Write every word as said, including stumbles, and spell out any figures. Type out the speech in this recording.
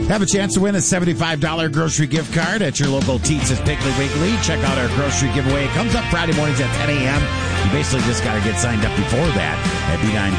Have a chance to win a seventy-five dollars grocery gift card at your local Teet's Piggly Wiggly. Check out our grocery giveaway. It comes up Friday mornings at ten a.m. You basically just got to get signed up before that at B nine